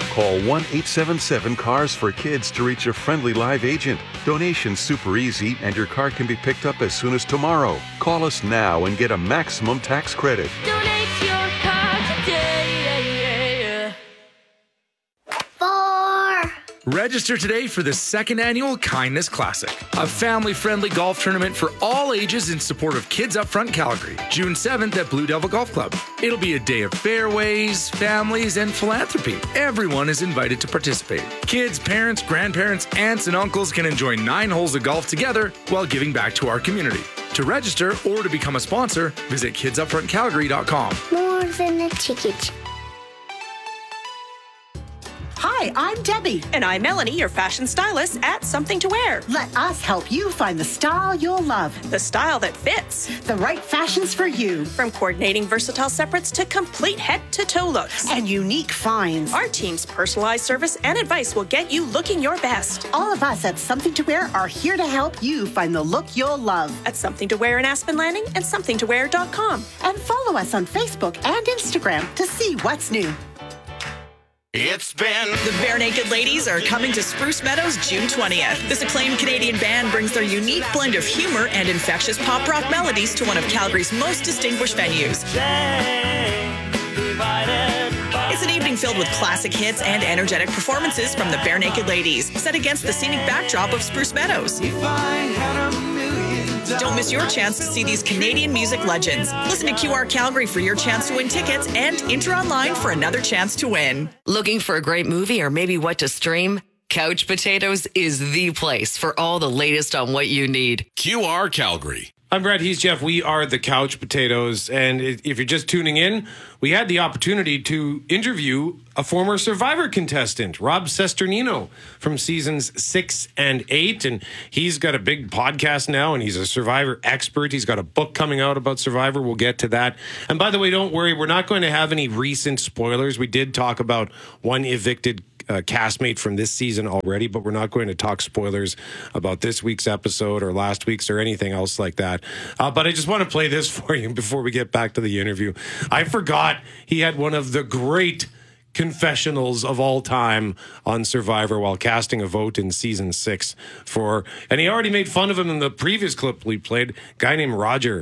Call 1-877-CARS for kids to reach a friendly live agent. Donation's super easy, and your car can be picked up as soon as tomorrow. Call us now and get a maximum tax credit. Donate your car today. 4. Register today for the second annual Kindness Classic, a family-friendly golf tournament for all ages in support of Kids Upfront Calgary, June 7th at Blue Devil Golf Club. It'll be a day of fairways, families, and philanthropy. Everyone is invited to participate. Kids, parents, grandparents, aunts, and uncles can enjoy 9 holes of golf together while giving back to our community. To register or to become a sponsor, visit kidsupfrontcalgary.com. More than a ticket. Hi, I'm Debbie. And I'm Melanie, your fashion stylist at Something to Wear. Let us help you find the style you'll love. The style that fits. The right fashions for you. From coordinating versatile separates to complete head-to-toe looks. And unique finds. Our team's personalized service and advice will get you looking your best. All of us at Something to Wear are here to help you find the look you'll love. At Something to Wear in Aspen Landing and somethingtowear.com. And follow us on Facebook and Instagram to see what's new. It's been... The Bare Naked Ladies are coming to Spruce Meadows June 20th. This acclaimed Canadian band brings their unique blend of humor and infectious pop rock melodies to one of Calgary's most distinguished venues. It's an evening filled with classic hits and energetic performances from the Bare Naked Ladies, set against the scenic backdrop of Spruce Meadows. Don't miss your chance to see these Canadian music legends. Listen to QR Calgary for your chance to win tickets and enter online for another chance to win. Looking for a great movie or maybe what to stream? Couch Potatoes is the place for all the latest on what you need. QR Calgary. I'm Brad, he's Jeff. We are the Couch Potatoes. And if you're just tuning in, we had the opportunity to interview a former Survivor contestant, Rob Cesternino, from seasons 6 and 8. And he's got a big podcast now, and he's a Survivor expert. He's got a book coming out about Survivor. We'll get to that. And by the way, don't worry, we're not going to have any recent spoilers. We did talk about one evicted castmate from this season already, but we're not going to talk spoilers about this week's episode or last week's or anything else like that. But I just want to play this for you before we get back to the interview. I forgot he had one of the great confessionals of all time on Survivor while casting a vote in season 6 for, and he already made fun of him in the previous clip we played, a guy named Roger.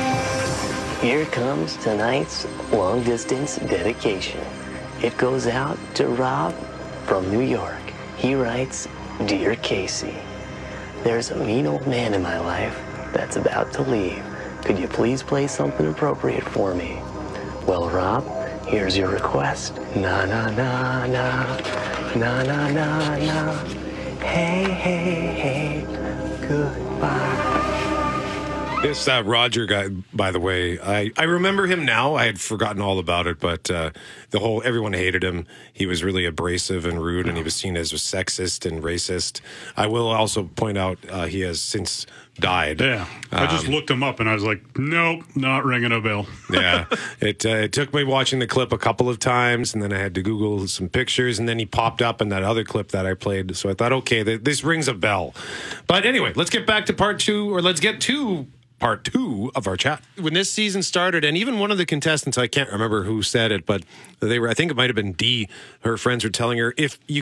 Here comes tonight's long distance dedication. It goes out to Rob from New York. He writes, "Dear Casey, there's a mean old man in my life that's about to leave. Could you please play something appropriate for me?" Well, Rob, here's your request. Na na na na, na na na na. Hey, hey, hey, goodbye. This Roger guy, by the way, I remember him now. I had forgotten all about it, but everyone hated him. He was really abrasive and rude, and he was seen as a sexist and racist. I will also point out he has since died. Yeah, I just looked him up, and I was like, nope, not ringing a bell. Yeah, it took me watching the clip a couple of times, and then I had to Google some pictures, and then he popped up in that other clip that I played. So I thought, okay, this rings a bell. But anyway, let's get back to part 2, or let's get to part 2 of our chat. When this season started, and even one of the contestants, I can't remember who said it, but I think it might have been Dee, her friends were telling her, if you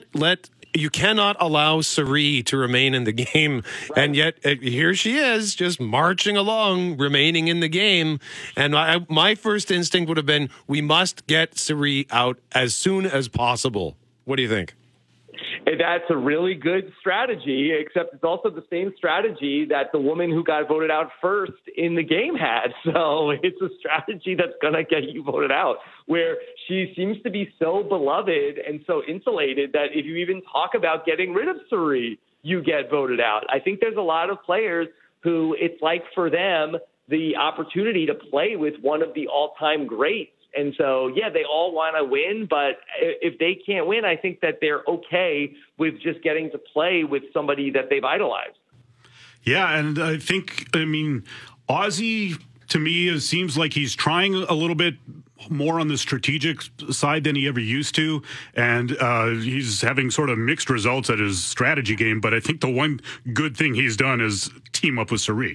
cannot allow Cirie to remain in the game, right. And yet here she is, just marching along, remaining in the game. And my first instinct would have been, we must get Cirie out as soon as possible. What do you think? That's a really good strategy, except it's also the same strategy that the woman who got voted out first in the game had. So it's a strategy that's going to get you voted out, where she seems to be so beloved and so insulated that if you even talk about getting rid of Cirie, you get voted out. I think there's a lot of players who it's like for them the opportunity to play with one of the all-time greats. And so, yeah, they all want to win, but if they can't win, I think that they're okay with just getting to play with somebody that they've idolized. Yeah, and I mean, Ozzy, to me, it seems like he's trying a little bit more on the strategic side than he ever used to, and he's having sort of mixed results at his strategy game, but I think the one good thing he's done is team up with Cirie.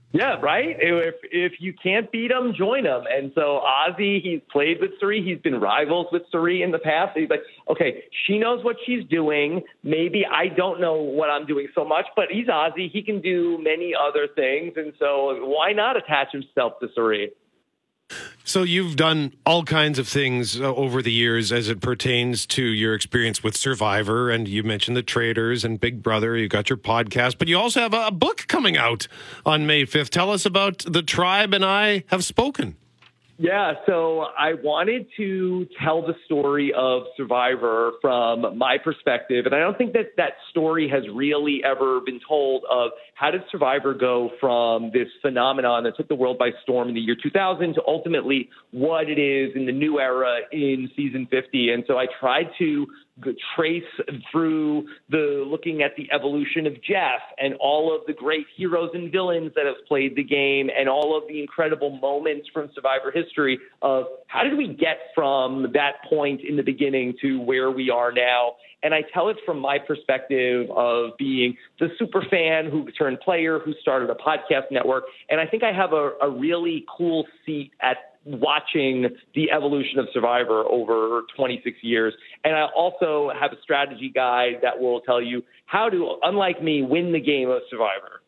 Yeah, right? If you can't beat him, join him. And so Ozzy, he's played with Cirie. He's been rivals with Cirie in the past. He's like, okay, she knows what she's doing. Maybe I don't know what I'm doing so much, but he's Ozzy. He can do many other things. And so why not attach himself to Cirie? So you've done all kinds of things over the years as it pertains to your experience with Survivor, and you mentioned The Traitors and Big Brother. You got your podcast, but you also have a book coming out on May 5th. Tell us about The Tribe and I Have Spoken. Yeah, so I wanted to tell the story of Survivor from my perspective, and I don't think that story has really ever been told of how did Survivor go from this phenomenon that took the world by storm in the year 2000 to ultimately what it is in the new era in season 50. And so I tried to trace through looking at the evolution of Jeff and all of the great heroes and villains that have played the game and all of the incredible moments from Survivor history of how did we get from that point in the beginning to where we are now. And I tell it from my perspective of being the super fan who turned player, who started a podcast network. And I think I have a really cool seat at watching the evolution of Survivor over 26 years. And I also have a strategy guide that will tell you how to, unlike me, win the game of Survivor.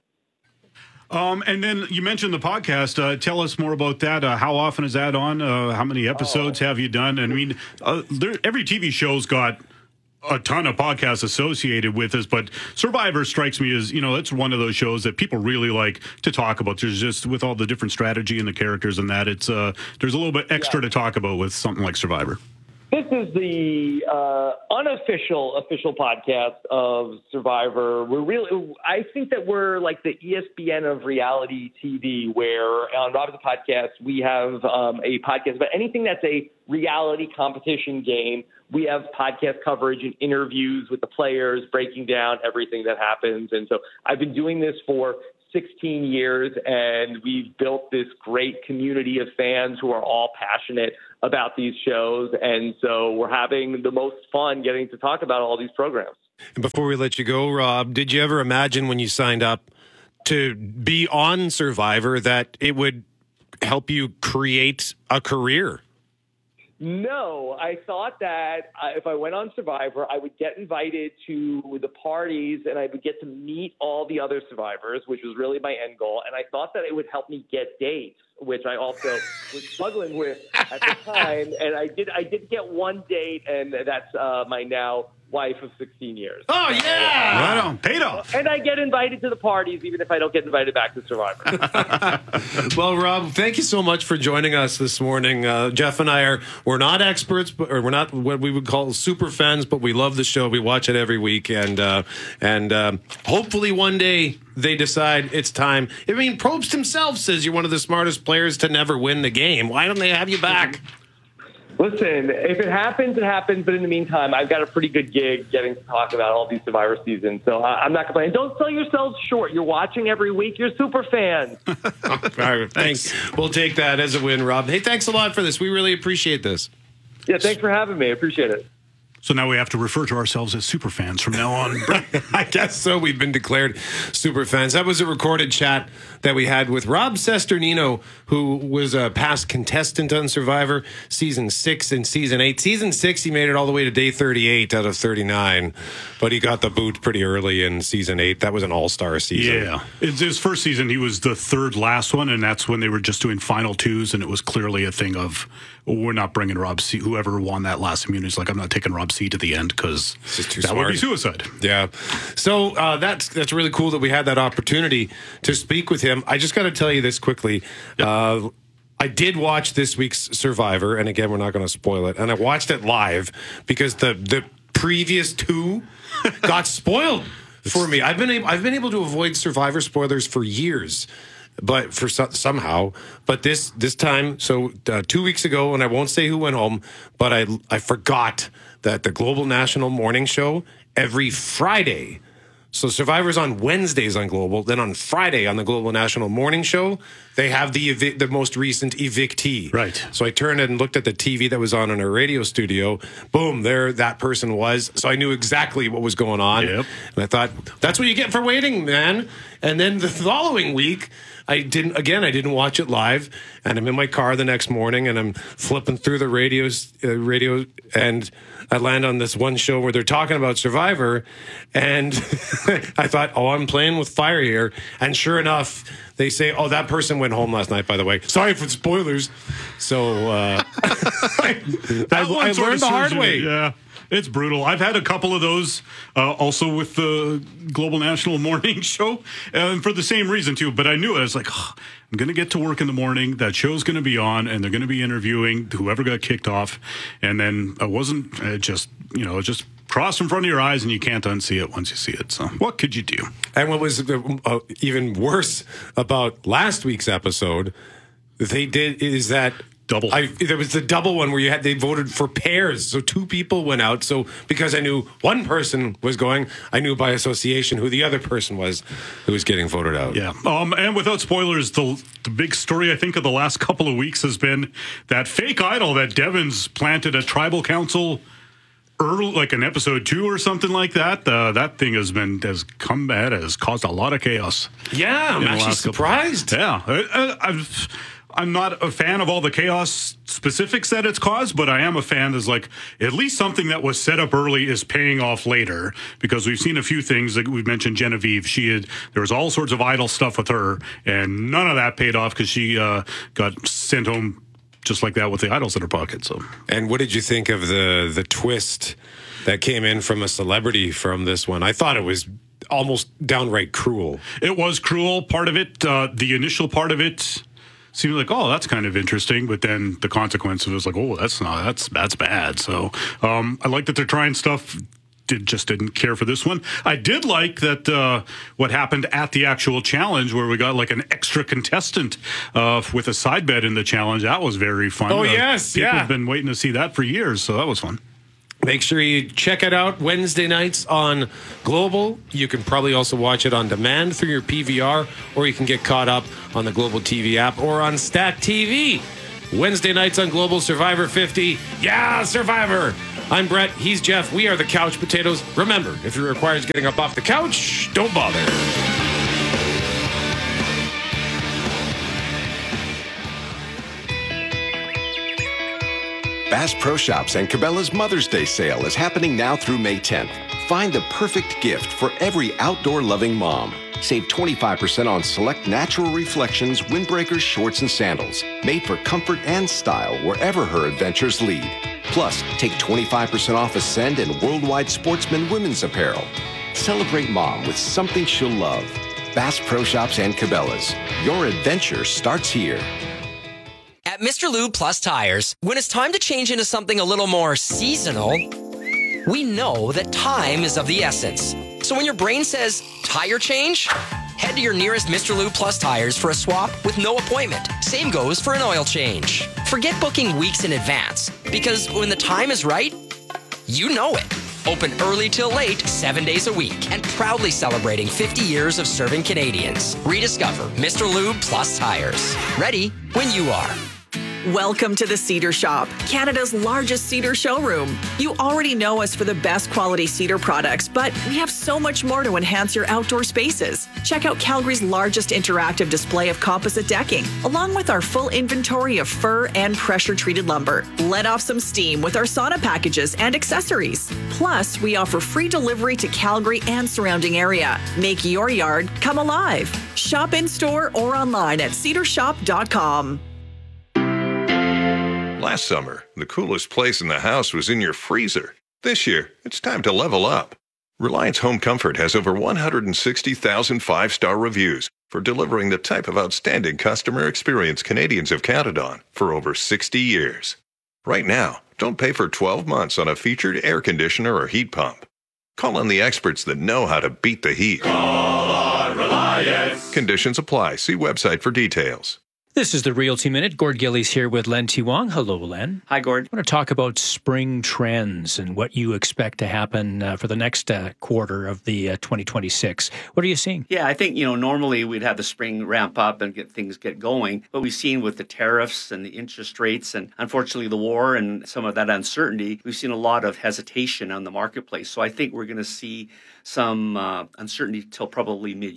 And then you mentioned the podcast. Tell us more about that. How often is that on? How many episodes have you done? And I mean, every TV show's got a ton of podcasts associated with this, but Survivor strikes me as, it's one of those shows that people really like to talk about. There's just, with all the different strategy and the characters and that, it's there's a little bit extra to talk about with something like Survivor. This is the official podcast of Survivor. I think that we're like the ESPN of reality TV, where on Rob's Podcast, we have a podcast about anything that's a reality competition game. We have podcast coverage and interviews with the players, breaking down everything that happens. And so I've been doing this for 16 years, and we've built this great community of fans who are all passionate about these shows. And so we're having the most fun getting to talk about all these programs. And before we let you go, Rob, did you ever imagine when you signed up to be on Survivor that it would help you create a career? No, I thought that if I went on Survivor, I would get invited to the parties and I would get to meet all the other survivors, which was really my end goal. And I thought that it would help me get dates, which I also was struggling with at the time. And I did get one date, and that's my now wife of 16 years. Oh, yeah! Right on. Paid off. And I get invited to the parties, even if I don't get invited back to Survivor. Well, Rob, thank you so much for joining us this morning. Jeff and I we're not experts, or we're not what we would call super fans, but we love the show. We watch it every week, and hopefully one day they decide it's time. I mean, Probst himself says you're one of the smartest players to never win the game. Why don't they have you back? Listen, if it happens, it happens. But in the meantime, I've got a pretty good gig getting to talk about all these Survivor seasons. So I'm not complaining. Don't sell yourselves short. You're watching every week. You're super fans. All right, thanks. We'll take that as a win, Rob. Hey, thanks a lot for this. We really appreciate this. Yeah, thanks for having me. I appreciate it. So now we have to refer to ourselves as super fans from now on. I guess so. We've been declared super fans. That was a recorded chat that we had with Rob Cesternino, who was a past contestant on Survivor Season 6 and Season 8. Season 6, he made it all the way to day 38 out of 39, but he got the boot pretty early in Season 8. That was an all-star season. Yeah. His first season, he was the third last one, and that's when they were just doing final twos, and it was clearly a thing of, we're not bringing Rob C. Whoever won that last immunity is like, I'm not taking Rob C. to the end because that would be suicide. Yeah. So that's really cool that we had that opportunity to speak with him. I just got to tell you this quickly. Yep. I did watch this week's Survivor, and again, we're not going to spoil it. And I watched it live because the previous two got spoiled for me. I've been able to avoid Survivor spoilers for years. But for somehow, but this time, so 2 weeks ago, and I won't say who went home, but I forgot that the Global National Morning Show every Friday. So Survivor's on Wednesdays on Global, then on Friday on the Global National Morning Show, they have the most recent evictee. Right. So I turned and looked at the TV that was on in our radio studio. Boom, there that person was. So I knew exactly what was going on. Yep. And I thought, that's what you get for waiting, man. And then the following week, I didn't watch it live, and I'm in my car the next morning, and I'm flipping through the radio, and I land on this one show where they're talking about Survivor, and I thought, I'm playing with fire here, and sure enough, they say, that person went home last night, by the way. Sorry for the spoilers. So I learned the hard way. Yeah. It's brutal. I've had a couple of those also with the Global National Morning Show, and for the same reason, too. But I knew it. I was like, I'm going to get to work in the morning. That show's going to be on, and they're going to be interviewing whoever got kicked off. And then it just cross in front of your eyes, and you can't unsee it once you see it. So what could you do? And what was even worse about last week's episode, they did is that double. There was the double one where they voted for pairs. So 2 people went out. So because I knew one person was going, I knew by association who the other person was who was getting voted out. Yeah. And without spoilers, the big story, I think, of the last couple of weeks has been that fake idol that Devon's planted at tribal council early, like in episode 2 or something like that. That thing has caused a lot of chaos. Yeah, I'm actually surprised. I'm not a fan of all the chaos specifics that it's caused, but I am a fan that's like, at least something that was set up early is paying off later, because we've seen a few things. Like we've mentioned Genevieve. There was all sorts of idol stuff with her, and none of that paid off because she got sent home just like that with the idols in her pocket. So, and what did you think of the twist that came in from a celebrity from this one? I thought it was almost downright cruel. It was cruel. Part of it, the initial part of it, seemed like, that's kind of interesting, but then the consequence was like, that's bad. So I like that they're trying stuff. Just didn't care for this one. I did like that what happened at the actual challenge, where we got like an extra contestant with a side bet in the challenge. That was very fun. Yes, people have been waiting to see that for years, so that was fun. Make sure you check it out Wednesday nights on Global. You can probably also watch it on demand through your PVR, or you can get caught up on the Global TV app or on Stat TV. Wednesday nights on Global, Survivor 50. Yeah, Survivor! I'm Brett. He's Jeff. We are the Couch Potatoes. Remember, if it requires getting up off the couch, don't bother. Bass Pro Shops and Cabela's Mother's Day sale is happening now through May 10th. Find the perfect gift for every outdoor-loving mom. Save 25% on select Natural Reflections windbreakers, shorts, and sandals, made for comfort and style wherever her adventures lead. Plus, take 25% off Ascend and Worldwide Sportsman women's apparel. Celebrate mom with something she'll love. Bass Pro Shops and Cabela's. Your adventure starts here. At Mr. Lube Plus Tires, when it's time to change into something a little more seasonal, we know that time is of the essence. So when your brain says, tire change, head to your nearest Mr. Lube Plus Tires for a swap with no appointment. Same goes for an oil change. Forget booking weeks in advance, because when the time is right, you know it. Open early till late, 7 days a week, and proudly celebrating 50 years of serving Canadians. Rediscover Mr. Lube Plus Tires. Ready when you are. Welcome to the Cedar Shop, Canada's largest cedar showroom. You already know us for the best quality cedar products, but we have so much more to enhance your outdoor spaces. Check out Calgary's largest interactive display of composite decking, along with our full inventory of fir and pressure-treated lumber. Let off some steam with our sauna packages and accessories. Plus, we offer free delivery to Calgary and surrounding area. Make your yard come alive. Shop in-store or online at cedarshop.com. Last summer, the coolest place in the house was in your freezer. This year, it's time to level up. Reliance Home Comfort has over 160,000 five-star reviews for delivering the type of outstanding customer experience Canadians have counted on for over 60 years. Right now, don't pay for 12 months on a featured air conditioner or heat pump. Call on the experts that know how to beat the heat. Call on Reliance. Conditions apply. See website for details. This is the Realty Minute. Gord Gillies here with Len T. Wong. Hello, Len. Hi, Gord. I want to talk about spring trends and what you expect to happen for the next quarter of the 2026. What are you seeing? Yeah, I think, normally we'd have the spring ramp up and get going. But we've seen with the tariffs and the interest rates and unfortunately the war and some of that uncertainty, we've seen a lot of hesitation on the marketplace. So I think we're going to see some uncertainty till probably mid-year.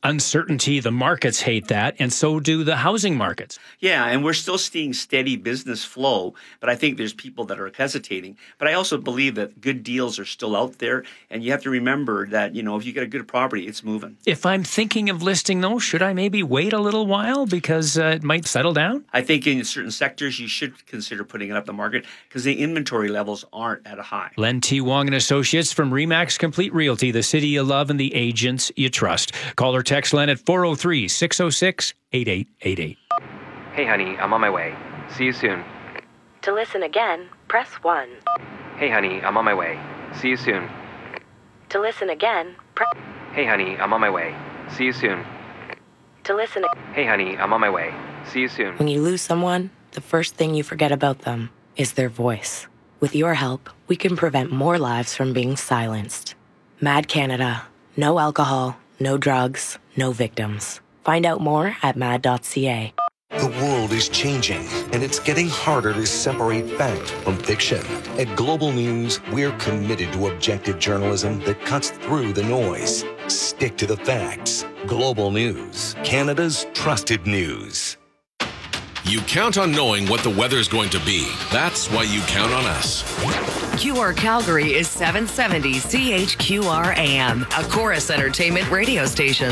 uncertainty. The markets hate that, and so do the housing markets. Yeah, and we're still seeing steady business flow, but I think there's people that are hesitating. But I also believe that good deals are still out there, and you have to remember that, if you get a good property, it's moving. If I'm thinking of listing those, should I maybe wait a little while because it might settle down? I think in certain sectors, you should consider putting it up the market because the inventory levels aren't at a high. Len T. Wong and Associates from RE/MAX Complete Realty, the city you love and the agents you trust. Call or text Len at 403-606-8888. Hey, honey, I'm on my way. See you soon. To listen again, press 1. Hey, honey, I'm on my way. See you soon. To listen again, press... Hey, honey, I'm on my way. See you soon. To listen... Hey, honey, I'm on my way. See you soon. When you lose someone, the first thing you forget about them is their voice. With your help, we can prevent more lives from being silenced. MAD Canada. No alcohol, no drugs, no victims. Find out more at mad.ca. The world is changing, and it's getting harder to separate fact from fiction. At Global News, we're committed to objective journalism that cuts through the noise. Stick to the facts. Global News, Canada's trusted news. You count on knowing what the weather's going to be. That's why you count on us. QR Calgary is 770 CHQR AM, a Chorus Entertainment radio station.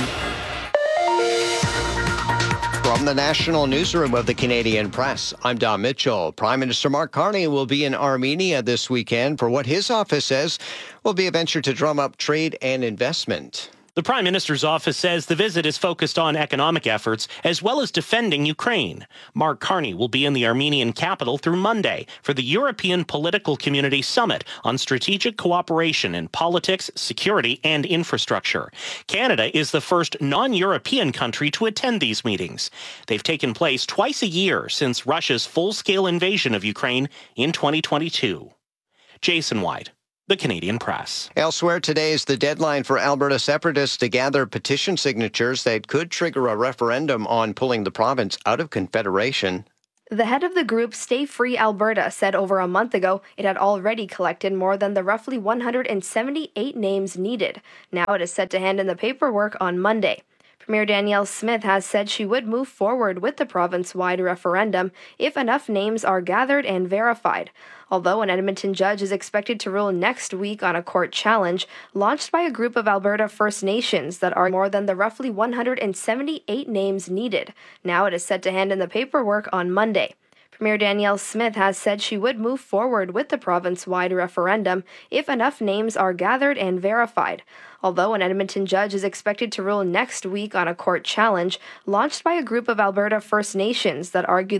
From the National Newsroom of the Canadian Press, I'm Don Mitchell. Prime Minister Mark Carney will be in Armenia this weekend for what his office says will be a venture to drum up trade and investment. The Prime Minister's office says the visit is focused on economic efforts as well as defending Ukraine. Mark Carney will be in the Armenian capital through Monday for the European Political Community Summit on strategic cooperation in politics, security, and infrastructure. Canada is the first non-European country to attend these meetings. They've taken place twice a year since Russia's full-scale invasion of Ukraine in 2022. Jason White, The Canadian Press. Elsewhere, today is the deadline for Alberta separatists to gather petition signatures that could trigger a referendum on pulling the province out of Confederation. The head of the group Stay Free Alberta said over a month ago it had already collected more than the roughly 178 names needed. Now it is set to hand in the paperwork on Monday. Premier Danielle Smith has said she would move forward with the province-wide referendum if enough names are gathered and verified. Although an Edmonton judge is expected to rule next week on a court challenge launched by a group of Alberta First Nations that are more than the roughly 178 names needed. Now it is set to hand in the paperwork on Monday. Premier Danielle Smith has said she would move forward with the province-wide referendum if enough names are gathered and verified. Although an Edmonton judge is expected to rule next week on a court challenge launched by a group of Alberta First Nations that argue